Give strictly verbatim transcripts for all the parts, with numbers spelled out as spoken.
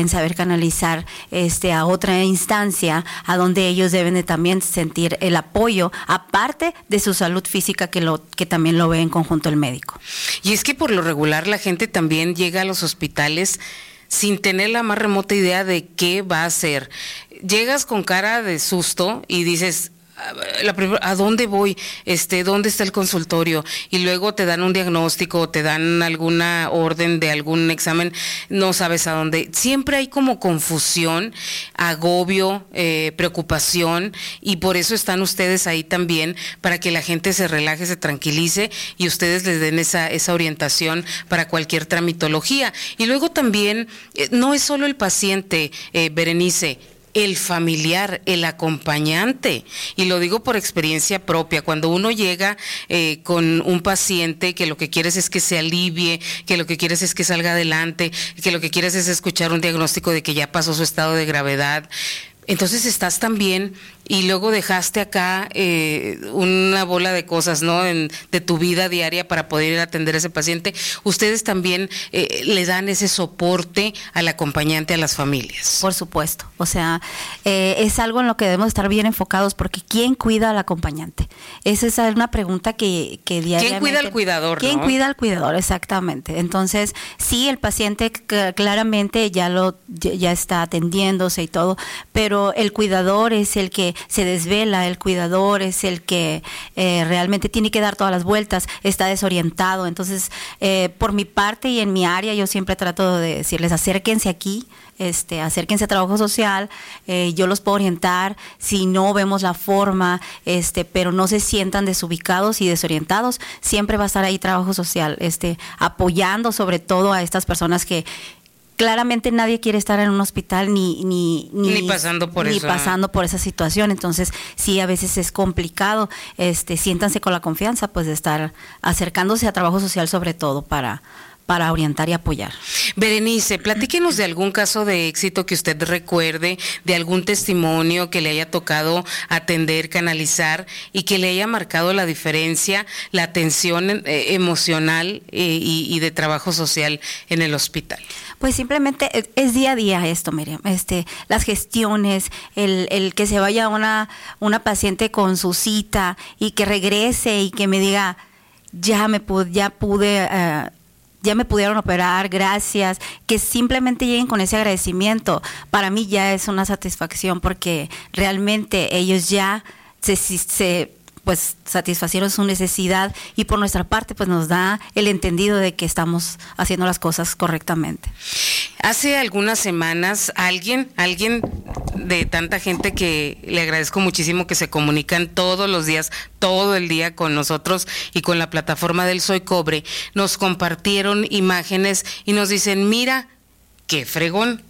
en saber canalizar este a otra instancia a donde ellos deben de también sentir el apoyo, aparte de su salud física que lo que también lo ve en conjunto el médico. Y es que por lo regular la gente también llega a los hospitales sin tener la más remota idea de qué va a hacer. Llegas con cara de susto y dices, La primera, ¿a dónde voy? Este, ¿dónde está el consultorio? Y luego te dan un diagnóstico, te dan alguna orden de algún examen, no sabes a dónde. Siempre hay como confusión, agobio, eh, preocupación, y por eso están ustedes ahí también, para que la gente se relaje, se tranquilice y ustedes les den esa, esa orientación para cualquier tramitología. Y luego también, eh, no es solo el paciente, eh, Berenice, el familiar, el acompañante, y lo digo por experiencia propia. Cuando uno llega eh, con un paciente que lo que quieres es que se alivie, que lo que quieres es que salga adelante, que lo que quieres es escuchar un diagnóstico de que ya pasó su estado de gravedad, entonces estás también, y luego dejaste acá eh, una bola de cosas, ¿no?, en, de tu vida diaria para poder ir a atender a ese paciente. Ustedes también eh, le dan ese soporte al acompañante, a las familias. Por supuesto, o sea, eh, es algo en lo que debemos estar bien enfocados, porque ¿quién cuida al acompañante? Esa es una pregunta que, que diariamente... ¿Quién cuida al cuidador? ¿Quién ¿no? cuida al cuidador? Exactamente. Entonces, sí, el paciente claramente ya lo ya está atendiéndose y todo, pero el cuidador es el que se desvela, el cuidador es el que eh, realmente tiene que dar todas las vueltas, está desorientado. Entonces, eh, por mi parte y en mi área, yo siempre trato de decirles, acérquense aquí, este, acérquense a trabajo social, eh, yo los puedo orientar, si no vemos la forma, este, pero no se sientan desubicados y desorientados, siempre va a estar ahí trabajo social, este, apoyando sobre todo a estas personas que claramente nadie quiere estar en un hospital ni ni ni, ni pasando por ni eso. pasando por esa situación. Entonces sí, a veces es complicado. Este, siéntanse con la confianza, pues, de estar acercándose a trabajo social, sobre todo para para orientar y apoyar. Berenice, platíquenos de algún caso de éxito que usted recuerde, de algún testimonio que le haya tocado atender, canalizar, y que le haya marcado la diferencia, la atención eh, emocional eh, y, y de trabajo social en el hospital. Pues simplemente es, es día a día esto, Miriam, este, las gestiones, el, el que se vaya una, una paciente con su cita y que regrese y que me diga, ya me pude, ya pude, uh, ya me pudieron operar, gracias, que simplemente lleguen con ese agradecimiento, para mí ya es una satisfacción, porque realmente ellos ya se, se pues satisfacieron su necesidad, y por nuestra parte pues nos da el entendido de que estamos haciendo las cosas correctamente. Hace algunas semanas alguien, alguien de tanta gente que le agradezco muchísimo, que se comunican todos los días, todo el día con nosotros y con la plataforma del Soy Cobre, nos compartieron imágenes y nos dicen, mira, qué fregón,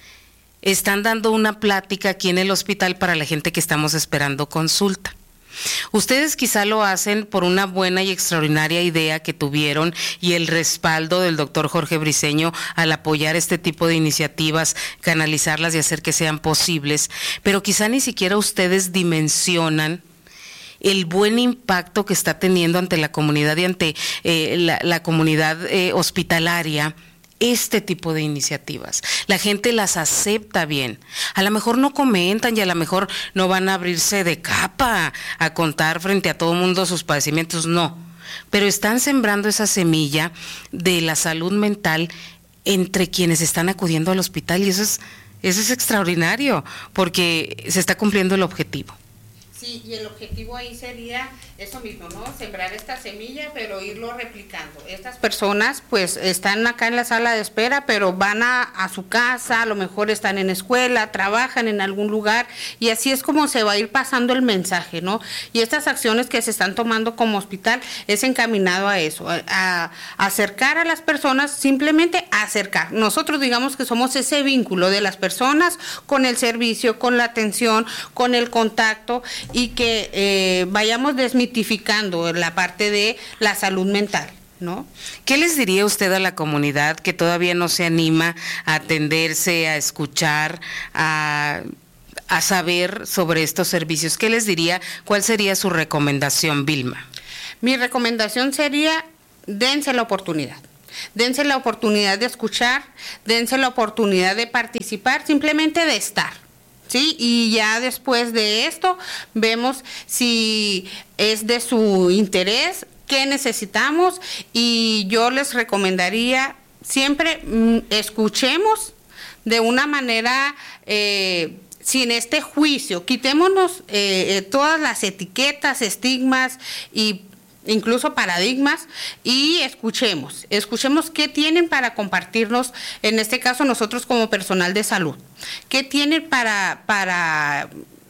están dando una plática aquí en el hospital para la gente que estamos esperando consulta. Ustedes quizá lo hacen por una buena y extraordinaria idea que tuvieron y el respaldo del doctor Jorge Briceño al apoyar este tipo de iniciativas, canalizarlas y hacer que sean posibles, pero quizá ni siquiera ustedes dimensionan el buen impacto que está teniendo ante la comunidad y ante eh, la, la comunidad eh, hospitalaria este tipo de iniciativas. La gente las acepta bien. A lo mejor no comentan y a lo mejor no van a abrirse de capa a contar frente a todo el mundo sus padecimientos, no. Pero están sembrando esa semilla de la salud mental entre quienes están acudiendo al hospital, y eso es, eso es extraordinario, porque se está cumpliendo el objetivo. Sí, y el objetivo ahí sería eso mismo, ¿no? Sembrar esta semilla, pero irlo replicando. Estas personas, pues, están acá en la sala de espera, pero van a, a su casa, a lo mejor están en escuela, trabajan en algún lugar, y así es como se va a ir pasando el mensaje, ¿no? Y estas acciones que se están tomando como hospital es encaminado a eso, a, a acercar a las personas, simplemente a acercar. Nosotros digamos que somos ese vínculo de las personas con el servicio, con la atención, con el contacto, y que eh, vayamos desmitificando la parte de la salud mental, ¿no? ¿Qué les diría usted a la comunidad que todavía no se anima a atenderse, a escuchar, a, a saber sobre estos servicios? ¿Qué les diría? ¿Cuál sería su recomendación, Vilma? Mi recomendación sería, dense la oportunidad. Dense la oportunidad de escuchar, dense la oportunidad de participar, simplemente de estar, ¿sí? Y ya después de esto vemos si es de su interés, qué necesitamos, y yo les recomendaría siempre mmm, escuchemos de una manera eh, sin este juicio, quitémonos eh, eh, todas las etiquetas, estigmas y incluso paradigmas, y escuchemos, escuchemos qué tienen para compartirnos, en este caso nosotros como personal de salud, qué tienen para, para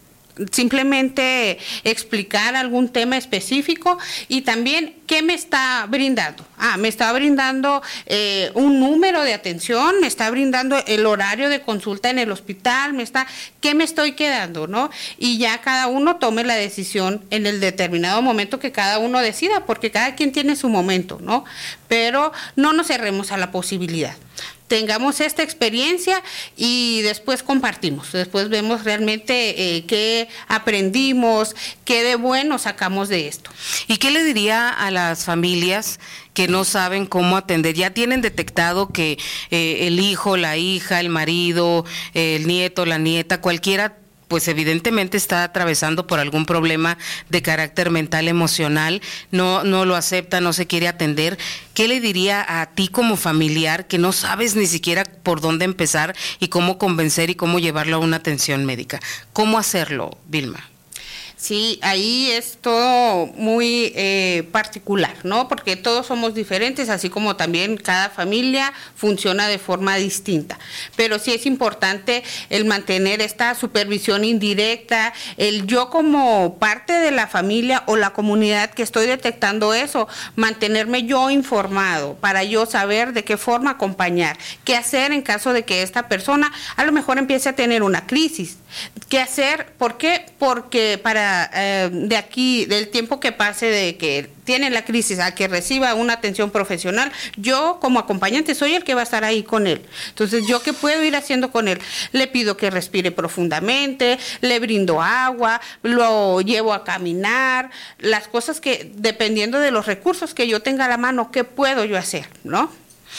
simplemente explicar algún tema específico, y también qué me está brindando. Ah, me está brindando eh, un número de atención, me está brindando el horario de consulta en el hospital, me está, ¿qué me estoy quedando, no? Y ya cada uno tome la decisión en el determinado momento que cada uno decida, porque cada quien tiene su momento, ¿no? Pero no nos cerremos a la posibilidad. Tengamos esta experiencia y después compartimos, después vemos realmente eh, qué aprendimos, qué de bueno sacamos de esto. ¿Y qué le diría a las familias que no saben cómo atender? Ya tienen detectado que eh, el hijo, la hija, el marido, el nieto, la nieta, cualquiera, pues evidentemente está atravesando por algún problema de carácter mental, emocional, no, no lo acepta, no se quiere atender. ¿Qué le diría a ti como familiar que no sabes ni siquiera por dónde empezar y cómo convencer y cómo llevarlo a una atención médica? ¿Cómo hacerlo, Vilma? Sí, ahí es todo muy eh, particular, ¿no? Porque todos somos diferentes, así como también cada familia funciona de forma distinta. Pero sí es importante el mantener esta supervisión indirecta, el yo como parte de la familia o la comunidad que estoy detectando eso, mantenerme yo informado para yo saber de qué forma acompañar, qué hacer en caso de que esta persona a lo mejor empiece a tener una crisis. ¿Qué hacer? ¿Por qué? Porque para eh, de aquí, del tiempo que pase de que tiene la crisis a que reciba una atención profesional, yo como acompañante soy el que va a estar ahí con él. Entonces, ¿yo qué puedo ir haciendo con él? Le pido que respire profundamente, le brindo agua, lo llevo a caminar, las cosas que, dependiendo de los recursos que yo tenga a la mano, ¿qué puedo yo hacer? ¿No?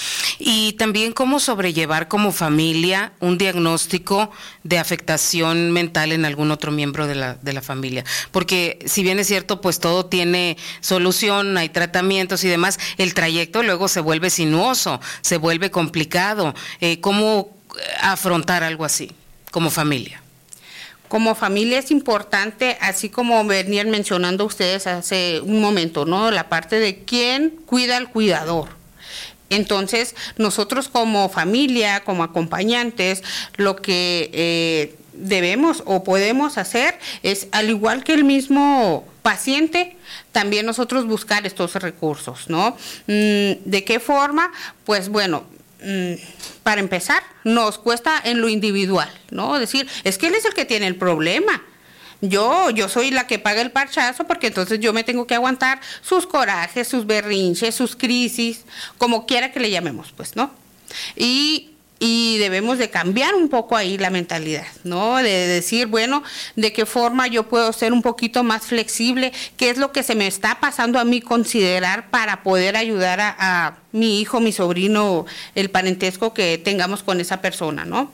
Y también cómo sobrellevar como familia un diagnóstico de afectación mental en algún otro miembro de la, de la familia. Porque si bien es cierto, pues todo tiene solución, hay tratamientos y demás, el trayecto luego se vuelve sinuoso, se vuelve complicado. Eh, ¿Cómo afrontar algo así como familia? Como familia es importante, así como venían mencionando ustedes hace un momento, ¿no? La parte de quién cuida al cuidador. Entonces, nosotros como familia, como acompañantes, lo que eh, debemos o podemos hacer es, al igual que el mismo paciente, también nosotros buscar estos recursos, ¿no? ¿De qué forma? Pues bueno, para empezar, nos cuesta en lo individual, ¿no? Decir, es que él es el que tiene el problema. Yo, yo soy la que paga el parchazo porque entonces yo me tengo que aguantar sus corajes, sus berrinches, sus crisis, como quiera que le llamemos, pues, ¿no? Y, y debemos de cambiar un poco ahí la mentalidad, ¿no? De decir, bueno, ¿de qué forma yo puedo ser un poquito más flexible? ¿Qué es lo que se me está pasando a mí considerar para poder ayudar a, a mi hijo, mi sobrino, el parentesco que tengamos con esa persona, ¿no?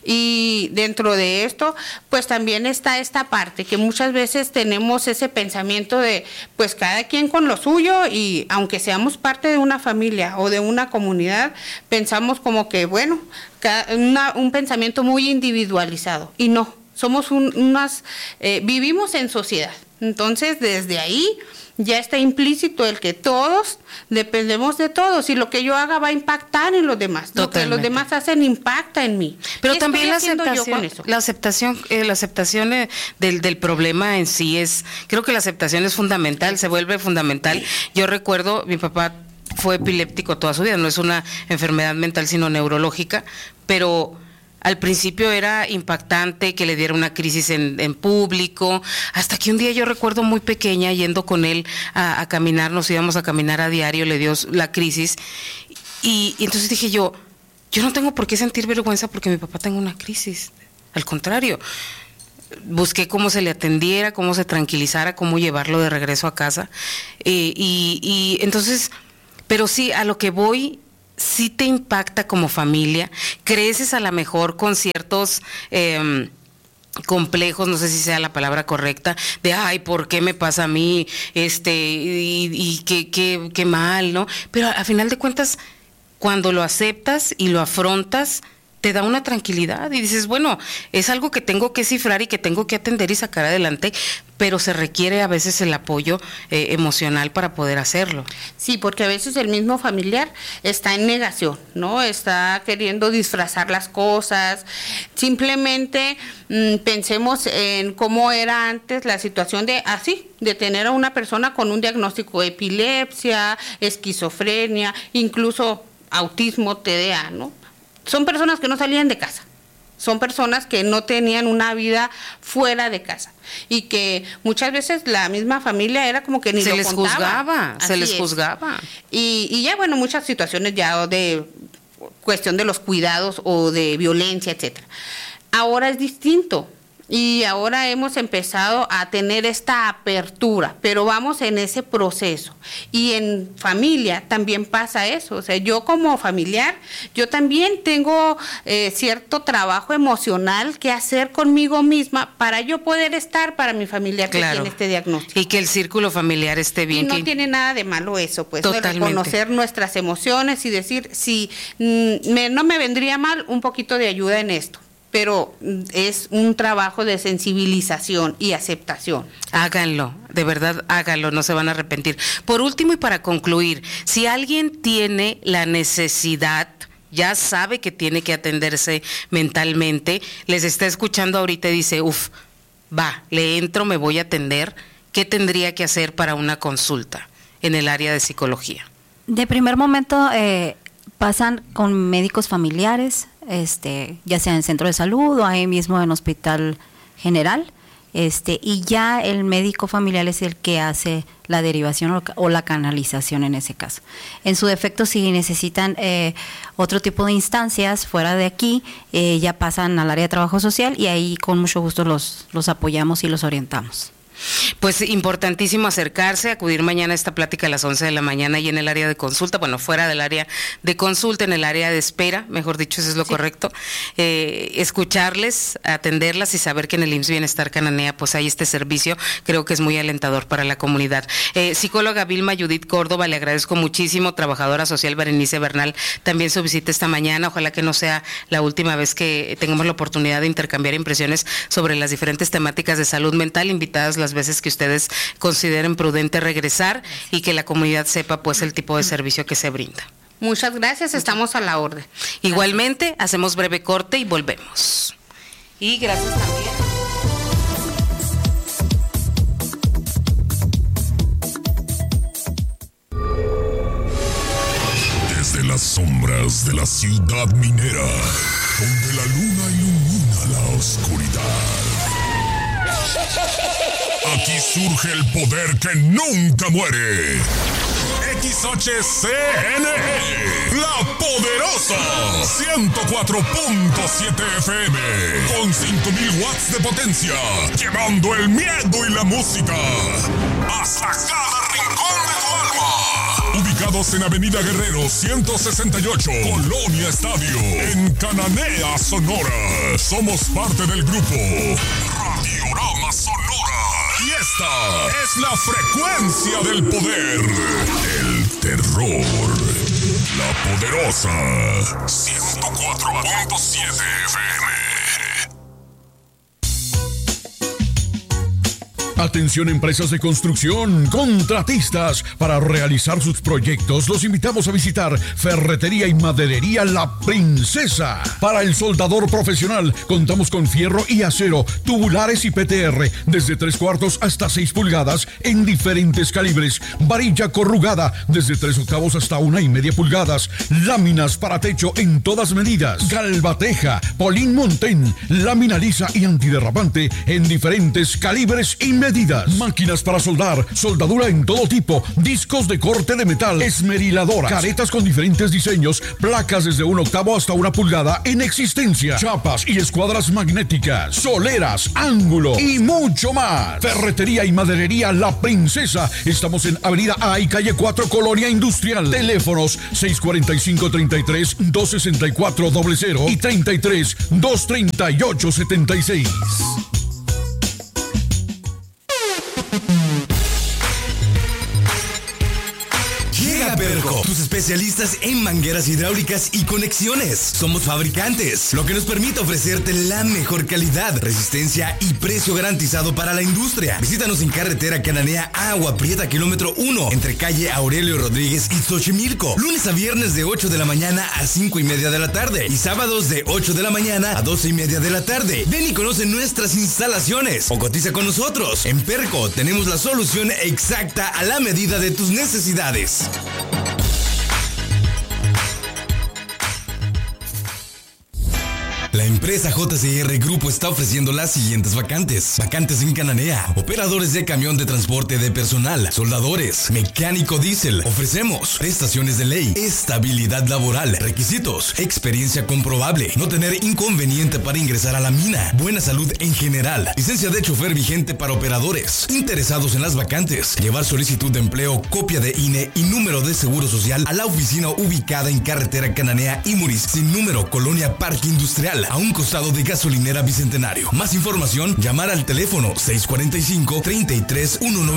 Y dentro de esto, pues también está esta parte que muchas veces tenemos ese pensamiento de, pues cada quien con lo suyo, y aunque seamos parte de una familia o de una comunidad, pensamos como que, bueno, cada, una, un pensamiento muy individualizado, y no, somos un, unas, eh, vivimos en sociedad. Entonces, desde ahí ya está implícito el que todos dependemos de todos, y lo que yo haga va a impactar en los demás. Totalmente. Lo que los demás hacen impacta en mí. Pero también la aceptación, la aceptación, eh, la aceptación eh, del, del problema en sí es, creo que la aceptación es fundamental, se vuelve fundamental. Yo recuerdo, mi papá fue epiléptico toda su vida, no es una enfermedad mental sino neurológica, pero al principio era impactante que le diera una crisis en, en público, hasta que un día yo recuerdo muy pequeña yendo con él a, a caminar, nos íbamos a caminar a diario, le dio la crisis, y, y entonces dije yo, yo no tengo por qué sentir vergüenza porque mi papá tenga una crisis, al contrario, busqué cómo se le atendiera, cómo se tranquilizara, cómo llevarlo de regreso a casa, eh, y, y entonces, pero sí, a lo que voy sí te impacta como familia, creces a lo mejor con ciertos eh, complejos, no sé si sea la palabra correcta, de ay, ¿por qué me pasa a mí? Este, y, y qué, qué, qué mal, ¿no? Pero a final de cuentas, cuando lo aceptas y lo afrontas, te da una tranquilidad y dices, bueno, es algo que tengo que cifrar y que tengo que atender y sacar adelante, pero se requiere a veces el apoyo eh, emocional para poder hacerlo. Sí, porque a veces el mismo familiar está en negación, ¿no? Está queriendo disfrazar las cosas. Simplemente mmm, pensemos en cómo era antes la situación de así, de tener a una persona con un diagnóstico de epilepsia, esquizofrenia, incluso autismo, T D A, ¿no? Son personas que no salían de casa, son personas que no tenían una vida fuera de casa y que muchas veces la misma familia era como que ni se lo les contaba. juzgaba, se Así les es. juzgaba. Y, y ya bueno, muchas situaciones ya de cuestión de los cuidados o de violencia, etcétera. Ahora es distinto. Y ahora hemos empezado a tener esta apertura, pero vamos en ese proceso. Y en familia también pasa eso. O sea, yo como familiar, yo también tengo eh, cierto trabajo emocional que hacer conmigo misma para yo poder estar para mi familiar que Claro. tiene este diagnóstico. Y que el círculo familiar esté bien. Y no que... tiene nada de malo eso, pues, de Totalmente. reconocer nuestras emociones y decir, si mm, me, no me vendría mal un poquito de ayuda en esto. Pero es un trabajo de sensibilización y aceptación. Háganlo, de verdad háganlo, no se van a arrepentir. Por último y para concluir, si alguien tiene la necesidad, ya sabe que tiene que atenderse mentalmente, les está escuchando ahorita y dice, uff, va, le entro, me voy a atender, ¿qué tendría que hacer para una consulta en el área de psicología? De primer momento eh, pasan con médicos familiares, este, ya sea en centro de salud o ahí mismo en hospital general, este, y ya el médico familiar es el que hace la derivación o, o la canalización en ese caso. En su defecto, si necesitan eh, otro tipo de instancias fuera de aquí, eh, ya pasan al área de trabajo social y ahí con mucho gusto los, los apoyamos y los orientamos. Pues importantísimo acercarse, acudir mañana a esta plática a las once de la mañana y en el área de consulta, bueno, fuera del área de consulta, en el área de espera, mejor dicho, eso es lo sí. correcto, eh, escucharles, atenderlas y saber que en el I M S S Bienestar Cananea pues hay este servicio, creo que es muy alentador para la comunidad. Eh, psicóloga Vilma Judith Córdoba, le agradezco muchísimo, trabajadora social Berenice Bernal, también su visita esta mañana, ojalá que no sea la última vez que tengamos la oportunidad de intercambiar impresiones sobre las diferentes temáticas de salud mental, invitadas las veces que ustedes consideren prudente regresar y que la comunidad sepa pues el tipo de servicio que se brinda. Muchas gracias, estamos a la orden. Igualmente, gracias. Hacemos breve corte y volvemos. Y gracias también. Desde las sombras de la ciudad minera, donde la luna ilumina la oscuridad. Aquí surge el poder que nunca muere. X H C N E, La Poderosa, ciento cuatro punto siete F M, con cinco mil watts de potencia, llevando el miedo y la música hasta cada rincón de tu alma. Ubicados en Avenida Guerrero ciento sesenta y ocho, Colonia Estadio, en Cananea, Sonora. Somos parte del grupo Radiorama Sonora. Y esta es la frecuencia del poder, el terror, La Poderosa, ciento cuatro punto siete F M. Atención empresas de construcción, contratistas. Para realizar sus proyectos, los invitamos a visitar Ferretería y Maderería La Princesa. Para el soldador profesional, contamos con fierro y acero, tubulares y P T R, desde tres cuartos hasta seis pulgadas, en diferentes calibres. Varilla corrugada, desde tres octavos hasta una y media pulgadas. Láminas para techo en todas medidas. Galvateja, Polín Montén, lámina lisa y antiderrapante en diferentes calibres y medidas. medidas, máquinas para soldar, soldadura en todo tipo, discos de corte de metal, esmeriladoras, caretas con diferentes diseños, placas desde un octavo hasta una pulgada en existencia, chapas y escuadras magnéticas, soleras, ángulo y mucho más. Ferretería y maderería La Princesa. Estamos en Avenida A y Calle cuatro, Colonia Industrial. Teléfonos seis cuatro cinco, treinta y tres, dos sesenta y cuatro cero cero y treinta y tres, dos treinta y ocho setenta y seis. Llega Perco, tus especialistas en mangueras hidráulicas y conexiones. Somos fabricantes, lo que nos permite ofrecerte la mejor calidad, resistencia y precio garantizado para la industria. Visítanos en carretera Cananea Agua Prieta, kilómetro uno, entre calle Aurelio Rodríguez y Xochimilco. Lunes a viernes de ocho de la mañana a cinco y media de la tarde y sábados de ocho de la mañana a doce y media de la tarde. Ven y conoce nuestras instalaciones o cotiza con nosotros. En Perco tenemos la solución exacta a la medida de tus necesidades. La empresa J C R Grupo está ofreciendo las siguientes vacantes. Vacantes en Cananea: operadores de camión de transporte de personal, soldadores, mecánico diésel. Ofrecemos prestaciones de ley, estabilidad laboral, requisitos, experiencia comprobable, no tener inconveniente para ingresar a la mina, buena salud en general, licencia de chofer vigente para operadores. Interesados en las vacantes, llevar solicitud de empleo, copia de I N E y número de seguro social a la oficina ubicada en carretera Cananea y Muris, sin número, Colonia Parque Industrial, a un costado de gasolinera Bicentenario. Más información, llamar al teléfono seis cuatro cinco, treinta y tres, uno nueve.